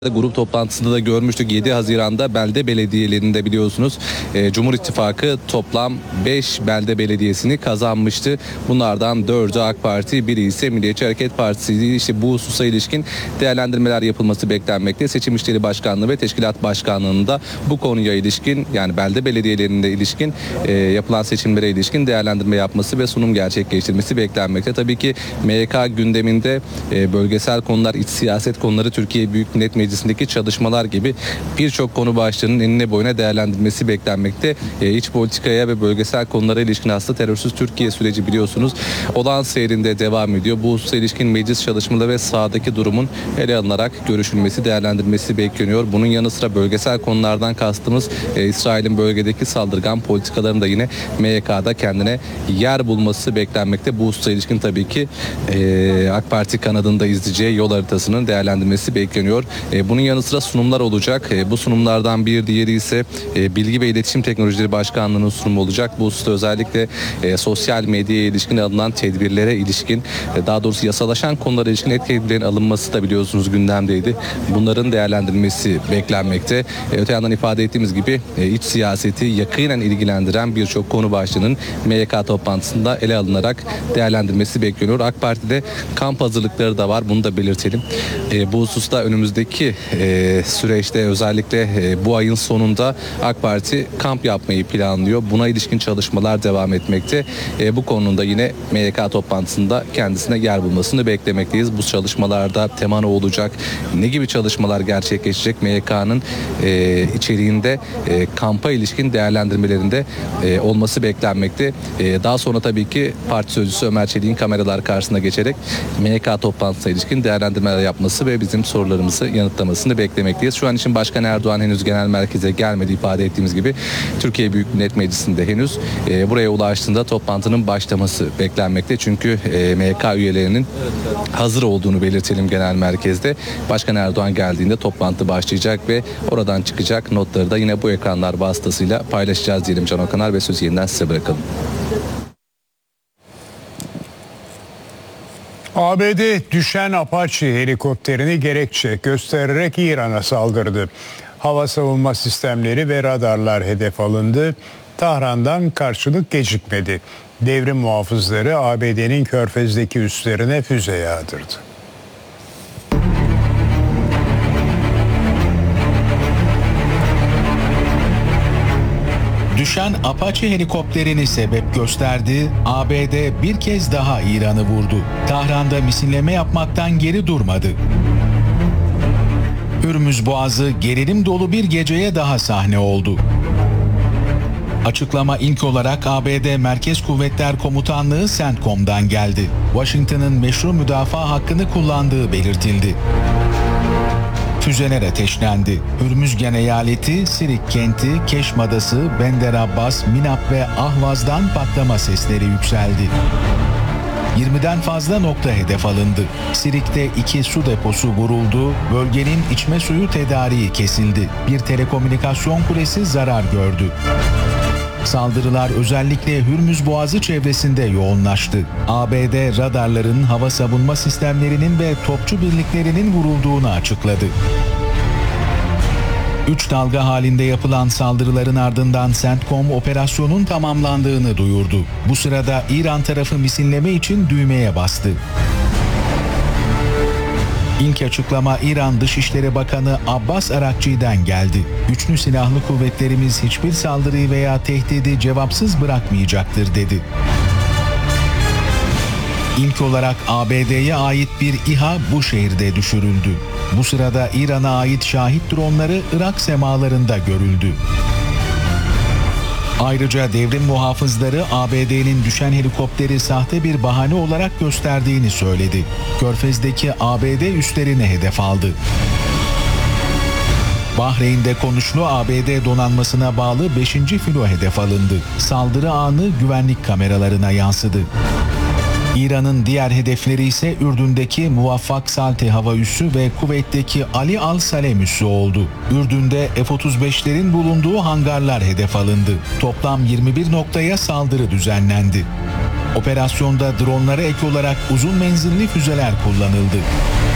Grup toplantısında da görmüştük. 7 Haziran'da belde belediyelerinde biliyorsunuz Cumhur İttifakı toplam 5 belde belediyesini kazanmıştı. Bunlardan 4'ü AK Parti, biri ise Milliyetçi Hareket Partisi'ydi. İşte bu hususa ilişkin değerlendirmeler yapılması beklenmekte. Seçim İşleri Başkanlığı ve Teşkilat Başkanlığı'nda bu konuya ilişkin, yani belde belediyelerinde ilişkin yapılan seçimlere ilişkin değerlendirme yapması ve sunum gerçekleştirmesi beklenmekte. Tabii ki MYK gündeminde bölgesel konular, iç siyaset konuları, Türkiye Büyük Millet Meclisi'ndeki çalışmalar gibi birçok konu başlığının enine boyuna değerlendirilmesi beklenmekte. İç politikaya ve bölgesel konulara ilişkin aslında terörsüz Türkiye süreci biliyorsunuz olağan seyrinde devam ediyor. Bu hususa ilişkin meclis çalışmaları ve sahadaki durumun ele alınarak görüşülmesi, değerlendirilmesi bekleniyor. Bunun yanı sıra bölgesel konulardan kastımız İsrail'in bölgedeki saldırgan politikalarının da yine MYK'da kendine yer bulması beklenmekte. Bu hususa ilişkin tabii ki AK Parti kanadında izleyeceği yol haritasının değerlendirilmesi bekleniyor. Bunun yanı sıra sunumlar olacak. Bu sunumlardan bir diğeri ise Bilgi ve İletişim Teknolojileri Başkanlığı'nın sunumu olacak. Bu hususta özellikle sosyal medyaya ilişkin alınan tedbirlere ilişkin, daha doğrusu yasalaşan konulara ilişkin tedbirlerin alınması da biliyorsunuz gündemdeydi. Bunların değerlendirilmesi beklenmekte. Öte yandan ifade ettiğimiz gibi iç siyaseti yakinen ilgilendiren birçok konu başlığının MYK toplantısında ele alınarak değerlendirilmesi bekleniyor. AK Parti'de kamp hazırlıkları da var. Bunu da belirtelim. Bu hususta önümüzdeki süreçte özellikle bu ayın sonunda AK Parti kamp yapmayı planlıyor. Buna ilişkin çalışmalar devam etmekte. Bu konuda yine MYK toplantısında kendisine yer bulmasını beklemekteyiz. Bu çalışmalarda tema ne olacak? Ne gibi çalışmalar gerçekleşecek? MYK'nın içeriğinde kampa ilişkin değerlendirmelerinde olması beklenmekte. Daha sonra tabii ki parti sözcüsü Ömer Çelik'in kameralar karşısına geçerek MYK toplantısına ilişkin değerlendirmeler yapması ve bizim sorularımızı yanıtlamasını beklemekteyiz. Şu an için Başkan Erdoğan henüz genel merkeze gelmedi, ifade ettiğimiz gibi. Türkiye Büyük Millet Meclisi'nde henüz buraya ulaştığında toplantının başlaması beklenmekte. Çünkü MYK üyelerinin hazır olduğunu belirtelim genel merkezde. Başkan Erdoğan geldiğinde toplantı başlayacak ve oradan çıkacak notları da yine bu ekranlar vasıtasıyla paylaşacağız diyelim Can Okanar ve sözü yeniden size bırakalım. ABD düşen Apache helikopterini gerekçe göstererek İran'a saldırdı. Hava savunma sistemleri ve radarlar hedef alındı. Tahran'dan karşılık gecikmedi. Devrim muhafızları ABD'nin Körfez'deki üslerine füze yağdırdı. Düşen Apache helikopterini sebep gösterdi, ABD bir kez daha İran'ı vurdu. Tahran'da misilleme yapmaktan geri durmadı. Hürmüz Boğazı gerilim dolu bir geceye daha sahne oldu. Açıklama ilk olarak ABD Merkez Kuvvetler Komutanlığı CENTCOM'dan geldi. Washington'ın meşru müdafaa hakkını kullandığı belirtildi. Füzeler ateşlendi. Hürmüzgan eyaleti, Sirik kenti, Keşm Adası, Bender Abbas, Minap ve Ahvaz'dan patlama sesleri yükseldi. 20'den fazla nokta hedef alındı. Sirik'te 2 su deposu vuruldu, bölgenin içme suyu tedariği kesildi. Bir telekomünikasyon kulesi zarar gördü. Saldırılar özellikle Hürmüz Boğazı çevresinde yoğunlaştı. ABD radarların, hava savunma sistemlerinin ve topçu birliklerinin vurulduğunu açıkladı. 3 dalga halinde yapılan saldırıların ardından CENTCOM operasyonun tamamlandığını duyurdu. Bu sırada İran tarafı misilleme için düğmeye bastı. İlk açıklama İran Dışişleri Bakanı Abbas Arakçı'dan geldi. Güçlü silahlı kuvvetlerimiz hiçbir saldırıyı veya tehdidi cevapsız bırakmayacaktır dedi. İlk olarak ABD'ye ait bir İHA bu şehirde düşürüldü. Bu sırada İran'a ait şahit dronları Irak semalarında görüldü. Ayrıca devrim muhafızları ABD'nin düşen helikopteri sahte bir bahane olarak gösterdiğini söyledi. Körfez'deki ABD üslerine hedef aldı. Bahreyn'de konuşlu ABD donanmasına bağlı 5. filo hedef alındı. Saldırı anı güvenlik kameralarına yansıdı. İran'ın diğer hedefleri ise Ürdün'deki Muvaffak Salti hava üssü ve Kuveyt'teki Ali Al Salem üssü oldu. Ürdün'de F-35'lerin bulunduğu hangarlar hedef alındı. Toplam 21 noktaya saldırı düzenlendi. Operasyonda dronlara ek olarak uzun menzilli füzeler kullanıldı.